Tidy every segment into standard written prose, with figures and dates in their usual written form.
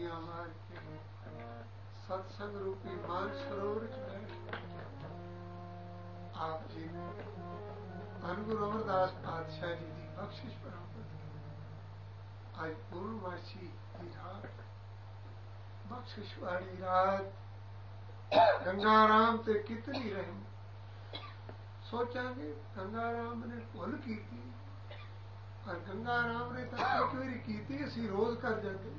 ਡੁਬਕੀਆਂ ਮਾਰ ਕੇ ਸਤਸੰਗ ਰੂਪੀ ਮਾਨ ਸਰੋਵਰ ਚ ਬੈਠ ਆਪ ਜੀ ਨੇ ਧੰਨ ਗੁਰੂ ਅਮਰਦਾਸ ਪਾਤਸ਼ਾਹ ਜੀ ਦੀ ਬਖਸ਼ਿਸ਼ ਪ੍ਰਾਪਤ ਕੀਤੀ। ਅੱਜ ਪੂਰਨਮਾਸ਼ੀ ਦੀ ਰਾਤ, ਬਖਸ਼ਿਸ਼ ਵਾਲੀ ਰਾਤ, ਗੰਗਾ ਰਾਮ ਤੇ ਕਿਤਨੀ ਰਹਿਮ। ਸੋਚਾਂਗੇ ਗੰਗਾ ਰਾਮ ਨੇ ਭੁੱਲ ਕੀਤੀ, ਪਰ ਗੰਗਾ ਰਾਮ ਨੇ ਤਾਂ ਇੱਕ ਵਾਰੀ ਕੀਤੀ, ਅਸੀਂ ਰੋਜ਼ ਕਰ ਜਾਂਦੇ।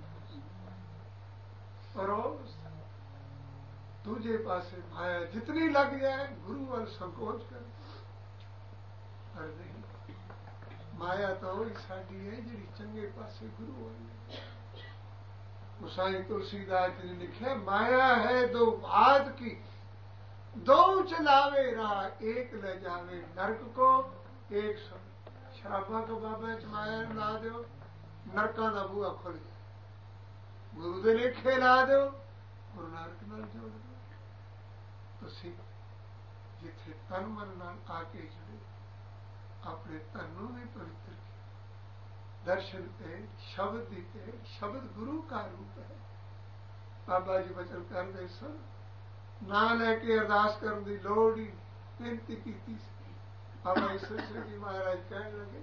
ਰੋਜ਼ ਦੂਜੇ ਪਾਸੇ ਮਾਇਆ ਜਿਤਨੀ ਲੱਗ ਜਾਏ ਗੁਰੂ ਵੱਲ ਸੰਕੋਚ ਕਰ, ਪਰ ਨਹੀਂ, ਮਾਇਆ ਤਾਂ ਉਹੀ ਸਾਡੀ ਹੈ ਜਿਹੜੀ ਚੰਗੇ ਪਾਸੇ ਗੁਰੂ ਵੱਲ। ਗੁਸਾਈ ਤੁਲਸੀਦਾਸ ਜੀ ਨੇ ਲਿਖਿਆ, ਮਾਇਆ ਹੈ ਦੋ भात की, दो चलावे राह, एक ले जावे नरक को, एक सुन। शराबा को बाबा च माया ला दो, नरकों का बूहा खुल जाए। गुरु के लेखे ला दो, गुरु नानक नाल जोड़ दो। तुसीं जिथे तन मन नाल आके जुड़े, अपने तन नूं भी पवित्र किया। दर्शन पे शब्द दी पे, शब्द गुरु का रूप है। बाबा जी वचन करते सन, ना लैके अरदास करने की लोड़ ही, बेनती की बाबा ईश्वर सिंह जी महाराज कहने लगे,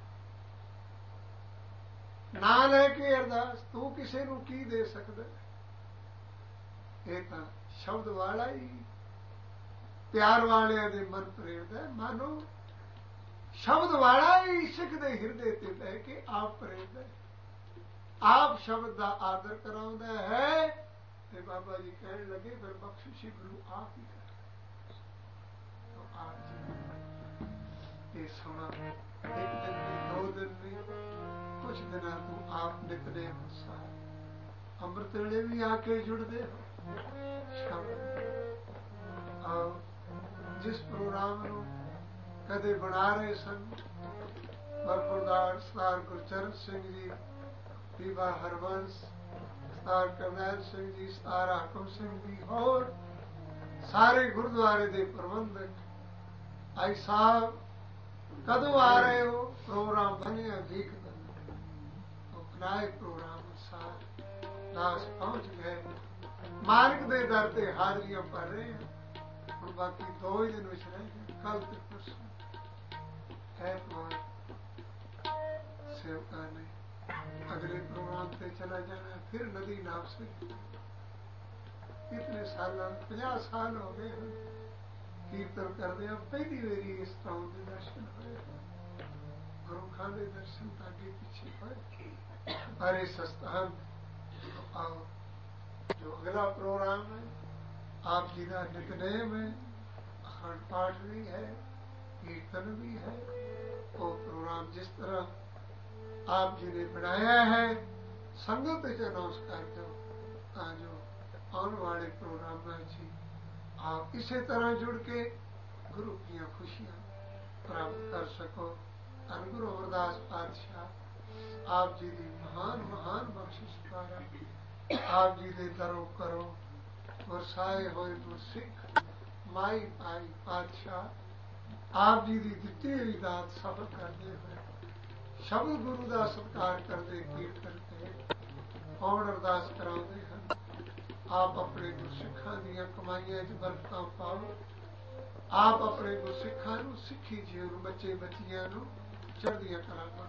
ना लैके अरदास, तू किसी नूं की दे सकदा? ये तां शब्द वाला ही प्यार वाले दे मन प्रेरदा है। मानो शब्द वाला ही सिख दे हिरदे ते बह के आप प्रेरदा है, आप शब्द का आदर कराउंदा है। ते बाबा जी कहने लगे, फिर बख्शिशी गुरु आप ही कर। तो आप जी ये सुना, एक दिन में, 2 दिन में, कुछ दिन तू आप नितनेम अनुसार अमृत वेले भी आके जुड़ते हो। आओ जिस प्रोग्राम ਨੂੰ ਕਦੇ ਬਣਾ ਰਹੇ ਸਨ, ਬਰਖੁਰਦਾਰ ਸਰਦਾਰ ਗੁਰਚਰਨ ਸਿੰਘ ਜੀ, ਬੀਬਾ ਹਰਬੰਸ, ਸਰਦਾਰ ਕਰਨੈਲ ਸਿੰਘ ਜੀ, ਸਰਦਾਰ ਹਾਕਮ ਸਿੰਘ ਜੀ, ਹੋਰ ਸਾਰੇ ਗੁਰਦੁਆਰੇ ਦੇ ਪ੍ਰਬੰਧਕ, ਆਈ ਸਾਹਿਬ ਕਦੋਂ ਆ ਰਹੇ ਹੋ? ਪ੍ਰੋਗਰਾਮ ਬਣਿਆ ਵੀਕ ਦਾ, ਉਹ ਬਣਾਏ ਪ੍ਰੋਗਰਾਮ ਅਨੁਸਾਰ ਦਾਸ ਪਹੁੰਚ ਗਏ। ਮਾਲਕ ਦੇ ਦਰ ਤੇ ਹਾਜ਼ਰੀਆਂ ਭਰ ਰਹੇ हैं। ਹੁਣ ਬਾਕੀ 2 ਹੀ ਦਿਨ ਵਿੱਚ ਰਹਿ ਗਏ, ਕੱਲ ਤੇ ਪਰਸੋਂ ਐਤਵਾਰ सेवका ने अगले प्रोग्राम पे चला जाना। फिर नदी नाव से इतने साल, 50 साल हो गए हैं कीर्तन करते हैं। पहली बारी इस तरह के दर्शन होए, गुरु खान के दर्शन आगे पीछे होए। अरे सस्तान आओ, जो अगला प्रोग्राम है आप जी का नितनेम है, अखंड पाठ भी है, कीर्तन भी है। वो प्रोग्राम जिस तरह आप जी ने बनाया है, संगत च अनाउंस कर दो, जो आने वाले प्रोग्राम जी आप इसी तरह जुड़ के गुरु की खुशियां प्राप्त कर सको। धन गुरु अमरदास पातशाह आप जी की महान महान बख्शिश द्वारा आप जी के दरों करो वरसाए होए गुरसिख माई पाई पातशाह आप जी की दिती हुई दात सफल करते हुए शब्द गुरु का सत्कार करते, कीर्तन के पौड़ अरदास कराते हैं। आप अपने गुरसिखा दियां कमाइयां च बरकतां पाओ। आप अपने गुरसिखा नूं सिखी जीवन, बच्चे बच्चियां नूं चढ़दियां कलां